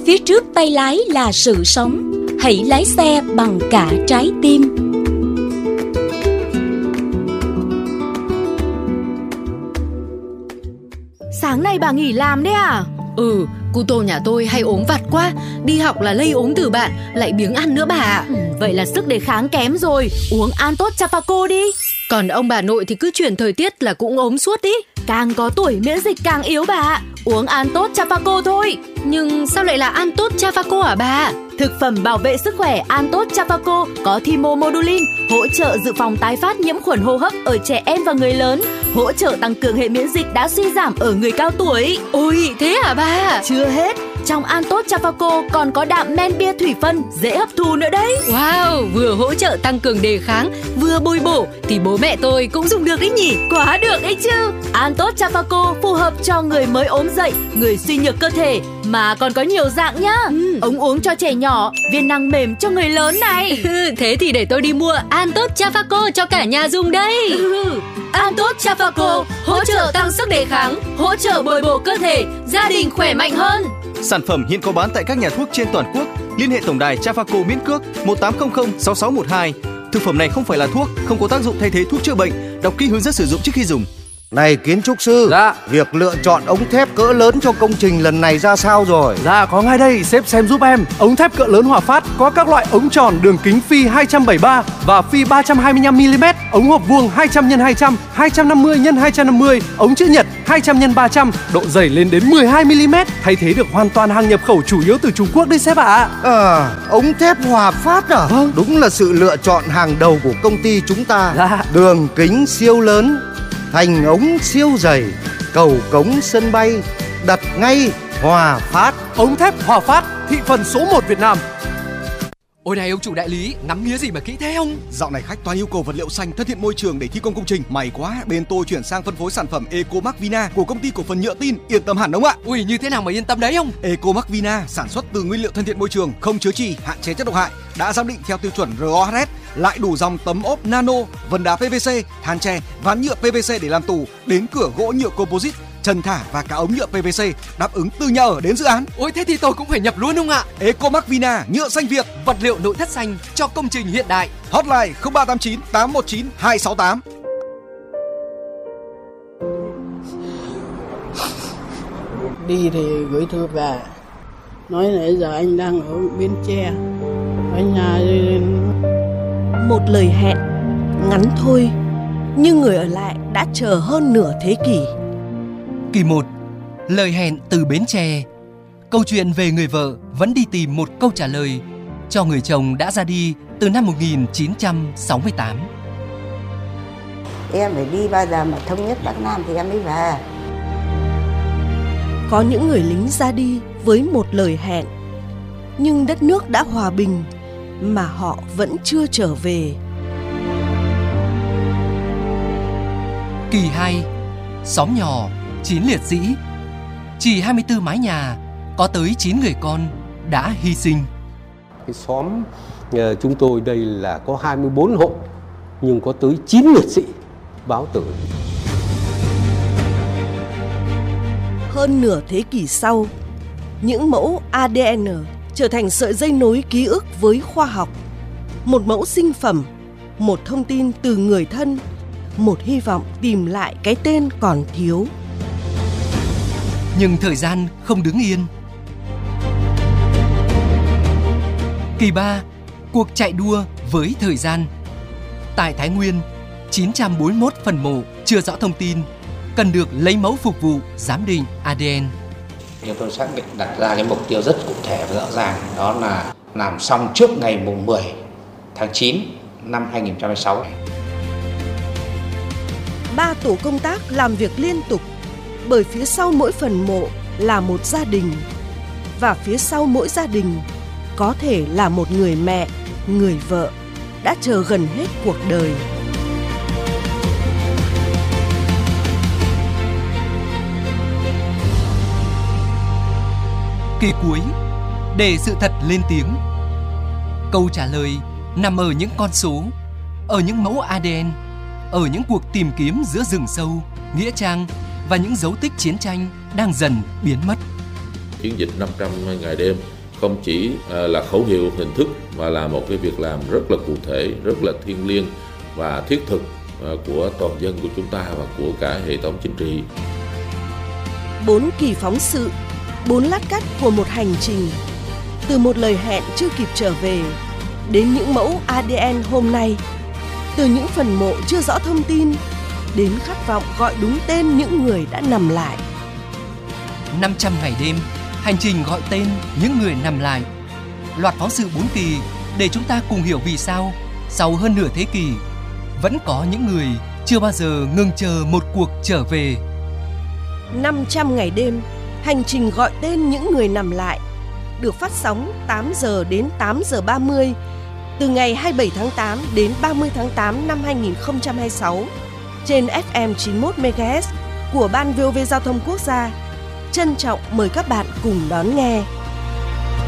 phía trước tay lái là sự sống. Hãy lái xe bằng cả trái tim. Sáng nay bà nghỉ làm đấy à? Cu tô nhà tôi hay ốm vặt quá. Đi học là lây ốm từ bạn, lại biếng ăn nữa bà ạ. Vậy là sức đề kháng kém rồi. Uống Antot Chafaco đi. Còn ông bà nội thì cứ chuyển thời tiết là cũng ốm suốt ý. Càng có tuổi miễn dịch càng yếu bà ạ. Uống Antot Chafaco thôi. Nhưng sao lại là Antot Chafaco hả bà? Thực phẩm bảo vệ sức khỏe Antot Chafaco có thymomodulin, hỗ trợ dự phòng tái phát nhiễm khuẩn hô hấp ở trẻ em và người lớn, hỗ trợ tăng cường hệ miễn dịch đã suy giảm ở người cao tuổi. Ôi, thế hả bà? Chưa hết, trong Antot Chafaco còn có đạm men bia thủy phân dễ hấp thu nữa đấy. Wow, vừa hỗ trợ tăng cường đề kháng, vừa bồi bổ thì bố mẹ tôi cũng dùng được đấy nhỉ? Quá được ấy chứ. Antot Chafaco phù hợp cho người mới ốm dậy, người suy nhược cơ thể, mà còn có nhiều dạng nhá. Ống uống cho trẻ nhỏ, viên nang mềm cho người lớn này. Thế thì để tôi đi mua Antot Chafaco cho cả nhà dùng đây. Antot Chafaco hỗ trợ tăng sức đề kháng, hỗ trợ bồi bổ cơ thể, gia đình khỏe mạnh hơn. Sản phẩm hiện có bán tại các nhà thuốc trên toàn quốc. Liên hệ tổng đài Chafaco miễn cước 1800 6612. Thực phẩm này không phải là thuốc, không có tác dụng thay thế thuốc chữa bệnh. Đọc kỹ hướng dẫn sử dụng trước khi dùng. Này kiến trúc sư, dạ. Việc lựa chọn ống thép cỡ lớn cho công trình lần này ra sao rồi? Dạ có ngay đây, sếp xem giúp em. Ống thép cỡ lớn Hòa Phát có các loại ống tròn đường kính phi 273 và phi 325mm, ống hộp vuông 200x200, 250x250, ống chữ nhật 200x300, độ dày lên đến 12mm, thay thế được hoàn toàn hàng nhập khẩu chủ yếu từ Trung Quốc đấy sếp ạ. Ống thép Hòa Phát à? Vâng. Đúng là sự lựa chọn hàng đầu của công ty chúng ta. Dạ. Đường kính siêu lớn, thành ống siêu dày, cầu cống sân bay, đặt ngay Hòa Phát. Ống thép Hòa Phát, thị phần số 1 Việt Nam. Ôi này ông chủ đại lý, ngắm nghía gì mà kỹ thế không? Dạo này khách toàn yêu cầu vật liệu xanh thân thiện môi trường để thi công công trình. May quá, bên tôi chuyển sang phân phối sản phẩm Ecomark Vina của công ty cổ phần Nhựa Tin, yên tâm hẳn ông ạ. Ui, như thế nào mà yên tâm đấy ông? Ecomark Vina sản xuất từ nguyên liệu thân thiện môi trường, không chứa chì, hạn chế chất độc hại, đã giám định theo tiêu chuẩn RoHS, lại đủ dòng tấm ốp nano, vân đá PVC, than tre, ván nhựa PVC để làm tủ, đến cửa gỗ nhựa composite, trần thả và cả ống nhựa PVC, đáp ứng từ nhà ở đến dự án. Ôi thế thì tôi cũng phải nhập luôn không ạ? Ecomark Vina, nhựa xanh Việt, vật liệu nội thất xanh cho công trình hiện đại. Hotline 0389 819 268. Đi thì gửi thư về, nói là giờ anh đang ở Bến Tre, ở nhà. Một lời hẹn ngắn thôi, nhưng người ở lại đã chờ hơn nửa thế kỷ. Kỳ 1. Lời hẹn từ Bến Tre. Câu chuyện về người vợ vẫn đi tìm một câu trả lời cho người chồng đã ra đi từ năm 1968. Em phải đi bao giờ mà thống nhất Bắc Nam thì em mới về. Có những người lính ra đi với một lời hẹn, nhưng đất nước đã hòa bình mà họ vẫn chưa trở về. Kỳ 2. Xóm nhỏ, 9 liệt sĩ. Chỉ 24 mái nhà, có tới 9 người con đã hy sinh. Cái xóm chúng tôi đây là có 24 hộ, nhưng có tới 9 liệt sĩ báo tử. Hơn nửa thế kỷ sau, những mẫu ADN trở thành sợi dây nối ký ức với khoa học. Một mẫu sinh phẩm, một thông tin từ người thân, một hy vọng tìm lại cái tên còn thiếu. Nhưng thời gian không đứng yên. Kỳ 3. Cuộc chạy đua với thời gian. Tại Thái Nguyên, 941 phần mộ chưa rõ thông tin cần được lấy mẫu phục vụ giám định ADN. Chúng tôi xác định đặt ra cái mục tiêu rất cụ thể và rõ ràng, đó là làm xong trước ngày mùng 10 tháng 9 năm 2026. 3 tổ công tác làm việc liên tục, bởi phía sau mỗi phần mộ là một gia đình, và phía sau mỗi gia đình có thể là một người mẹ, người vợ đã chờ gần hết cuộc đời. Kỳ cuối, để sự thật lên tiếng. Câu trả lời nằm ở những con số, ở những mẫu ADN, ở những cuộc tìm kiếm giữa rừng sâu, nghĩa trang và những dấu tích chiến tranh đang dần biến mất. Chiến dịch 500 ngày đêm không chỉ là khẩu hiệu hình thức mà là một cái việc làm rất là cụ thể, rất là thiêng liêng và thiết thực của toàn dân của chúng ta và của cả hệ thống chính trị. 4 kỳ phóng sự, 4 lát cắt của một hành trình, từ một lời hẹn chưa kịp trở về đến những mẫu ADN hôm nay, từ những phần mộ chưa rõ thông tin đến khát vọng gọi đúng tên những người đã nằm lại. 500 ngày đêm, hành trình gọi tên những người nằm lại. Loạt phóng sự 4 kỳ để chúng ta cùng hiểu vì sao sau hơn nửa thế kỷ vẫn có những người chưa bao giờ ngừng chờ một cuộc trở về. 500 ngày đêm, hành trình gọi tên những người nằm lại được phát sóng 8 giờ đến 8 giờ 30 từ ngày 27 tháng 8 đến 30 tháng 8 năm 2026 trên FM 91 MHz của Ban VOV Giao thông Quốc gia. Trân trọng mời các bạn cùng đón nghe.